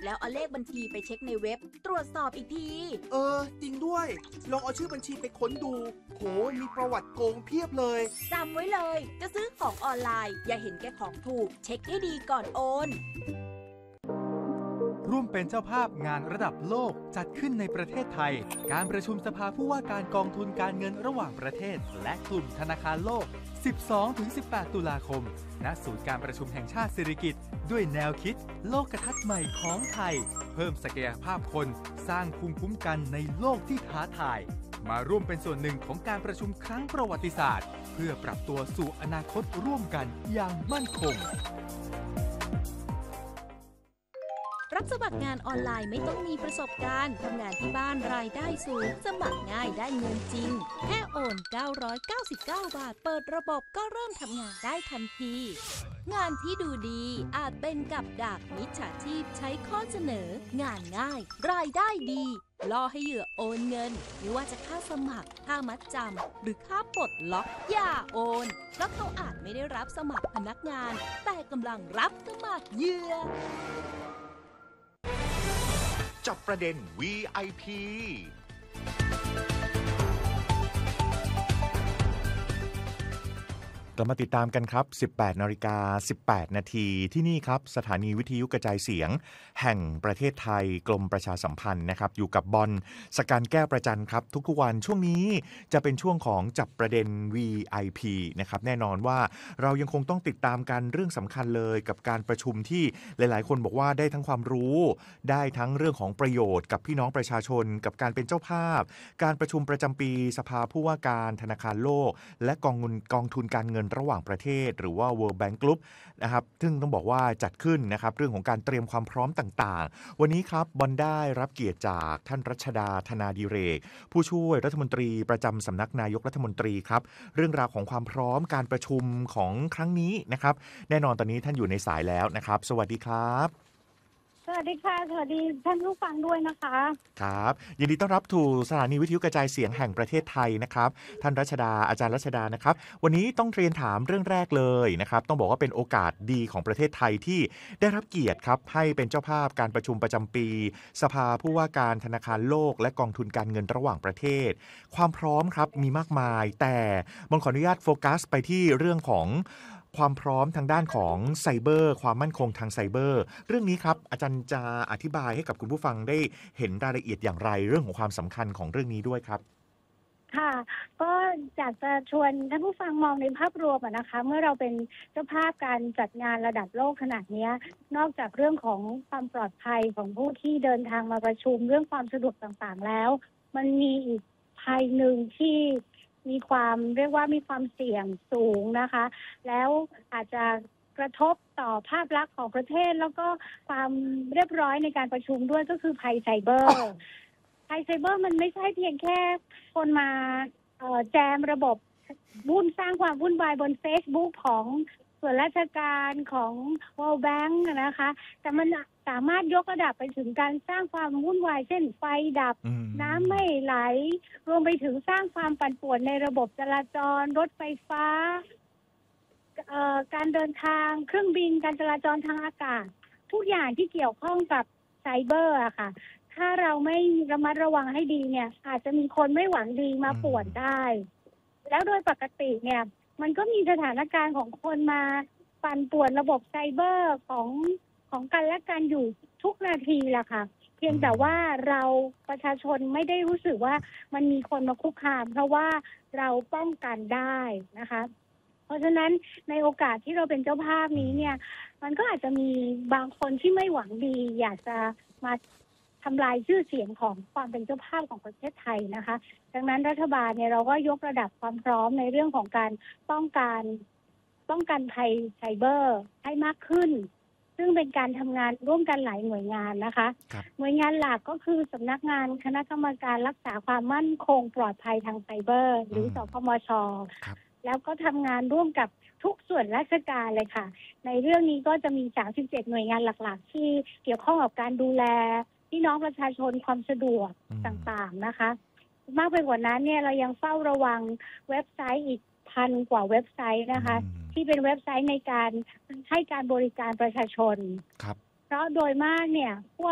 แล้วเอาเลขบัญชีไปเช็คในเว็บตรวจสอบอีกทีจริงด้วยลองเอาชื่อบัญชีไปค้นดูโหมีประวัติโกงเพียบเลยจำไว้เลยจะซื้อของออนไลน์อย่าเห็นแก่ของถูกเช็คให้ดีก่อนโอนร่วมเป็นเจ้าภาพงานระดับโลกจัดขึ้นในประเทศไทยการประชุมสภาผู้ว่าการกองทุนการเงินระหว่างประเทศและกลุ่มธนาคารโลก 12-18 ตุลาคมณศูนย์การประชุมแห่งชาติสิริกิติ์ด้วยแนวคิดโลกทัศน์ใหม่ของไทยเพิ่มศักยภาพคนสร้างภูมิคุ้มกันในโลกที่ท้าทายมาร่วมเป็นส่วนหนึ่งของการประชุมครั้งประวัติศาสตร์เพื่อปรับตัวสู่อนาคตร่วมกันอย่างมั่นคงรับสมัครงานออนไลน์ไม่ต้องมีประสบการณ์ทำงานที่บ้านรายได้สูงสมัครง่ายได้เงินจริงแค่โอน999 บาทเปิดระบบก็เริ่มทำงานได้ทันทีงานที่ดูดีอาจเป็นกับดักมิจฉาชีพใช้ข้อเสนองานง่ายรายได้ดีล่อให้เหยื่อโอนเงินไม่ว่าจะค่าสมัครค่ามัดจำหรือค่าปลดล็อกอย่าโอนเพราะเขาอาจไม่ได้รับสมัครพนักงานแต่กำลังรับสมัครเหยื่อจับประเด็น VIP กลับมาติดตามกันครับ 18:18 น.ที่นี่ครับสถานีวิทยุกระจายเสียงแห่งประเทศไทยกรมประชาสัมพันธ์นะครับอยู่กับบอลสกันแก้วประจันครับทุกๆวันช่วงนี้จะเป็นช่วงของจับประเด็น VIP นะครับแน่นอนว่าเรายังคงต้องติดตามกันเรื่องสำคัญเลยกับการประชุมที่หลายๆคนบอกว่าได้ทั้งความรู้ได้ทั้งเรื่องของประโยชน์กับพี่น้องประชาชนกับการเป็นเจ้าภาพการประชุมประจำปีสภาผู้ว่าการธนาคารโลกและกองทุนการเงินระหว่างประเทศหรือว่า World Bank Group นะครับซึ่งต้องบอกว่าจัดขึ้นนะครับเรื่องของการเตรียมความพร้อมต่างๆวันนี้ครับบอลได้รับเกียรติจากท่านรัชดาธนาดิเรกผู้ช่วยรัฐมนตรีประจำสำนักนายกรัฐมนตรีครับเรื่องราวของความพร้อมการประชุมของครั้งนี้นะครับแน่นอนตอนนี้ท่านอยู่ในสายแล้วนะครับสวัสดีครับสวัสดีค่ะสวัสดีท่านผู้ฟังด้วยนะคะครับยินดีต้อนรับสู่สถานีวิทยุกระจายเสียงแห่งประเทศไทยนะครับท่านรัชดาอาจารย์รัชดานะครับวันนี้ต้องเรียนถามเรื่องแรกเลยนะครับต้องบอกว่าเป็นโอกาสดีของประเทศไทยที่ได้รับเกียรติครับให้เป็นเจ้าภาพการประชุมประจำปีสภาผู้ว่าการธนาคารโลกและกองทุนการเงินระหว่างประเทศความพร้อมครับมีมากมายแต่บอลขออนุญาตโฟกัสไปที่เรื่องของความพร้อมทางด้านของไซเบอร์ความมั่นคงทางไซเบอร์เรื่องนี้ครับอาจารย์จะอธิบายให้กับคุณผู้ฟังได้เห็นรายละเอียดอย่างไรเรื่องของความสำคัญของเรื่องนี้ด้วยครับค่ะก็อยากจะชวนท่านผู้ฟังมองในภาพรวมนะคะเมื่อเราเป็นเจ้าภาพการจัดงานระดับโลกขนาดนี้นอกจากเรื่องของความปลอดภัยของผู้ที่เดินทางมาประชุมเรื่องความสะดวกต่างๆแล้วมันมีอีกภัยหนึ่งที่มีความเรียกว่ามีความเสี่ยงสูงนะคะแล้วอาจจะกระทบต่อภาพลักษณ์ของประเทศแล้วก็ความเรียบร้อยในการประชุมด้วยก็คือภัยไซเบอร์ภัยไซเบอร์มันไม่ใช่เพียงแค่คนมาแจมระบบสร้างความวุ่นวายบน Facebook ของส่วนราชการของ World Bank นะคะแต่มันสามารถยกระดับไปถึงการสร้างความวุ่นวายเช่นไฟดับน้ำไม่ไหลรวมไปถึงสร้างความปั่นป่วนในระบบจราจรรถไฟฟ้าการเดินทางเครื่องบินการจราจรทางอากาศทุกอย่างที่เกี่ยวข้องกับไซเบอร์อะค่ะถ้าเราไม่ระมัดระวังให้ดีเนี่ยอาจจะมีคนไม่หวังดีมาป่วนได้แล้วโดยปกติเนี่ยมันก็มีสถานการณ์ของคนมาปั่นป่วนระบบไซเบอร์ของกันและกันอยู่ทุกนาทีแหละค่ะเพียงแต่ว่าเราประชาชนไม่ได้รู้สึกว่ามันมีคนมาคุกคามเพราะว่าเราป้องกันได้นะคะเพราะฉะนั้นในโอกาสที่เราเป็นเจ้าภาพนี้เนี่ยมันก็อาจจะมีบางคนที่ไม่หวังดีอยากจะมาทำลายชื่อเสียงของความเป็นเจ้าภาพของประเทศไทยนะคะดังนั้นรัฐบาลเนี่ยเราก็ยกระดับความพร้อมในเรื่องของการป้องกันภัยไซเบอร์ให้มากขึ้นซึ่งเป็นการทำงานร่วมกันหลายหน่วยงานนะคะหน่วยงานหลักก็คือสำนักงานคณะกรรมการรักษาความมั่นคงปลอดภัยทางไซเบอร์หรือสคมช.แล้วก็ทำงานร่วมกับทุกส่วนราชการเลยค่ะในเรื่องนี้ก็จะมี37หน่วยงานหลักๆที่เกี่ยวข้องกับการดูแลพี่น้องประชาชนความสะดวกต่างๆนะคะมากไปกว่านั้นเนี่ยเรายังเฝ้าระวังเว็บไซต์อีก1,000 กว่าเว็บไซต์นะคะที่เป็นเว็บไซต์ในการให้การบริการประชาชนเพราะโดยมากเนี่ยพวก